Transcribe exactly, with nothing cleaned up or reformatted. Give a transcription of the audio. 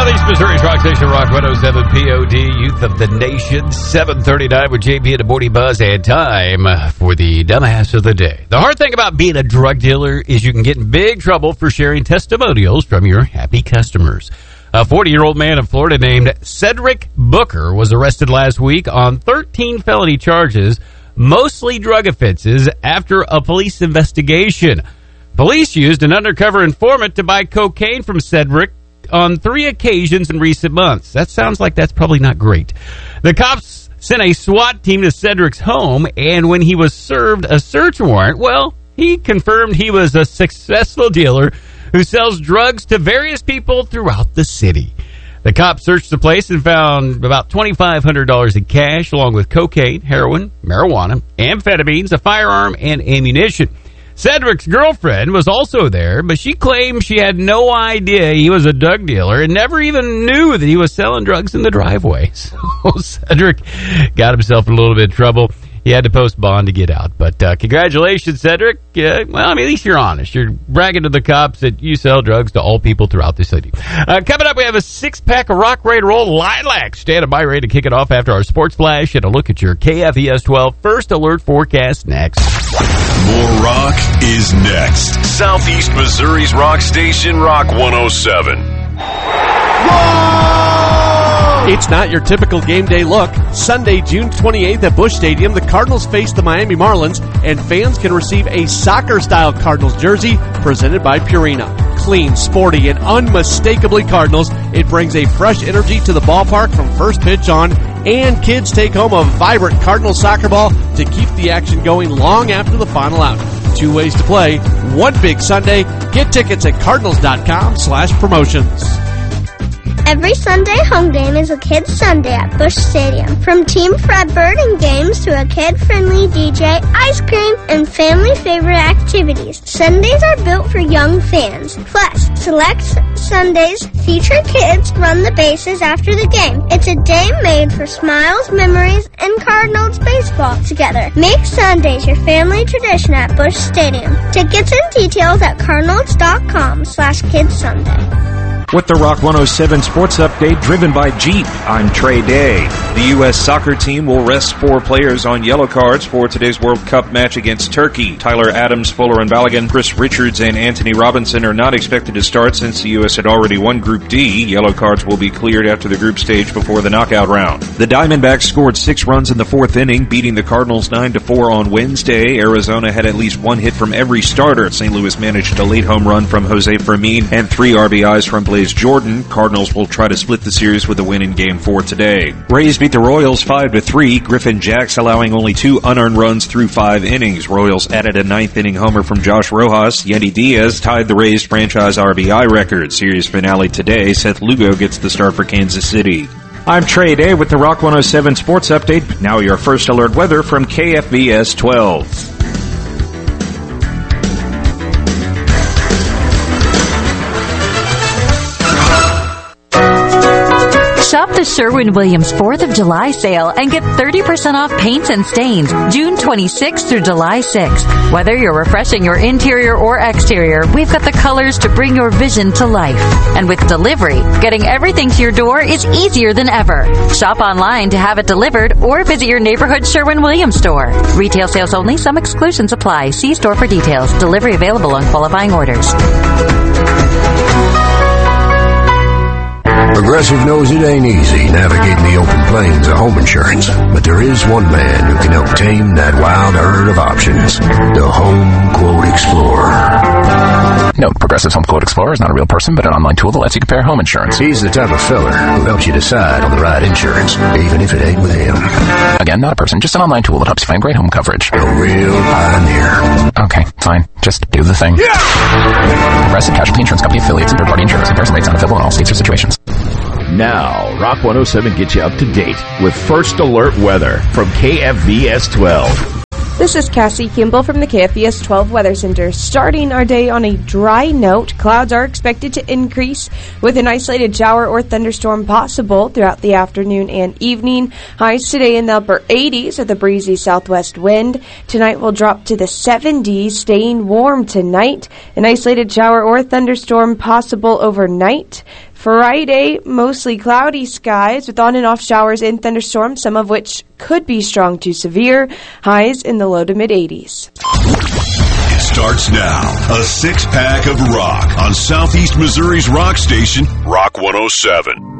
Southeast Missouri's Rock Station, Rock one oh seven P O D, Youth of the Nation, seven thirty-nine with J P and the Morning Buzz, and time for the dumbass of the day. The hard thing about being a drug dealer is you can get in big trouble for sharing testimonials from your happy customers. A forty-year-old man in Florida named Cedric Booker was arrested last week on thirteen felony charges, mostly drug offenses, after a police investigation. Police used an undercover informant to buy cocaine from Cedric on three occasions in recent months. That sounds like that's probably not great. The cops sent a SWAT team to Cedric's home, and when he was served a search warrant, well, he confirmed he was a successful dealer who sells drugs to various people throughout the city. The cops searched the place and found about twenty-five hundred dollars in cash, along with cocaine, heroin, marijuana, amphetamines, a firearm, and ammunition. Cedric's girlfriend was also there, but she claimed she had no idea he was a drug dealer and never even knew that he was selling drugs in the driveway. So Cedric got himself in a little bit of trouble. He had to post bond to get out. But uh, congratulations, Cedric. Uh, well, I mean, at least you're honest. You're bragging to the cops that you sell drugs to all people throughout the city. Uh, coming up, we have a six-pack of Rock, Ready to Roll Lilac. Standing by, ready to kick it off after our sports flash and a look at your K F E S twelve First Alert forecast next. More rock is next. Southeast Missouri's rock station, Rock one oh seven. Whoa! It's not your typical game day look. Sunday, June twenty-eighth at Busch Stadium, the Cardinals face the Miami Marlins, and fans can receive a soccer-style Cardinals jersey presented by Purina. Clean, sporty, and unmistakably Cardinals, it brings a fresh energy to the ballpark from first pitch on, and kids take home a vibrant Cardinals soccer ball to keep the action going long after the final out. Two ways to play, one big Sunday. Get tickets at cardinals.com slash promotions. Every Sunday home game is a Kids Sunday at Busch Stadium. From Team Fred Birding games to a kid-friendly D J, ice cream, and family-favorite activities, Sundays are built for young fans. Plus, select Sundays feature kids run the bases after the game. It's a day made for smiles, memories, and Cardinals baseball together. Make Sundays your family tradition at Busch Stadium. Tickets and details at cardinals.com slash Kids Sunday. With the Rock one oh seven Sports Update driven by Jeep, I'm Trey Day. The U S soccer team will rest four players on yellow cards for today's World Cup match against Turkey. Tyler Adams, Fuller and Balogun, Chris Richards, and Anthony Robinson are not expected to start since the U S had already won Group D. Yellow cards will be cleared after the group stage before the knockout round. The Diamondbacks scored six runs in the fourth inning, beating the Cardinals nine to four on Wednesday. Arizona had at least one hit from every starter. Saint Louis managed a late home run from Jose Fermin and three R B Is from Blaze Jordan. Cardinals will try to split the series with a win in Game four today. Rays beat the Royals five to three. Griffin Jacks allowing only two unearned runs through five innings. Royals added a ninth inning homer from Josh Rojas. Yendy Diaz tied the Rays franchise R B I record. Series finale today. Seth Lugo gets the start for Kansas City. I'm Trey Day with the Rock one oh seven Sports Update. Now your First Alert weather from K F V S twelve. Shop the Sherwin-Williams fourth of July sale and get thirty percent off paints and stains June twenty-sixth through July sixth. Whether you're refreshing your interior or exterior, we've got the colors to bring your vision to life. And with delivery, getting everything to your door is easier than ever. Shop online to have it delivered or visit your neighborhood Sherwin-Williams store. Retail sales only. Some exclusions apply. See store for details. Delivery available on qualifying orders. Progressive knows it ain't easy navigating the open plains of home insurance, but there is one man who can help tame that wild herd of options. The Home Quote Explorer. No, Progressive's Home Quote Explorer is not a real person, but an online tool that lets you compare home insurance. He's the type of fella who helps you decide on the right insurance, even if it ain't with him. Again, not a person, just an online tool that helps you find great home coverage. A real pioneer. Okay, fine. Just do the thing. Yeah! Progressive Casualty Insurance Company affiliates and third-party insurance. Comparison rates not available in all states or situations. Now, Rock one oh seven gets you up to date with First Alert weather from K F V S twelve. This is Cassie Kimball from the K F V S twelve Weather Center. Starting our day on a dry note, clouds are expected to increase with an isolated shower or thunderstorm possible throughout the afternoon and evening. Highs today in the upper eighties with a breezy southwest wind. Tonight will drop to the seventies, staying warm tonight. An isolated shower or thunderstorm possible overnight. Friday, mostly cloudy skies with on and off showers and thunderstorms, some of which could be strong to severe. Highs in the low to mid eighties. It starts now. A six-pack of rock on Southeast Missouri's rock station, Rock one oh seven.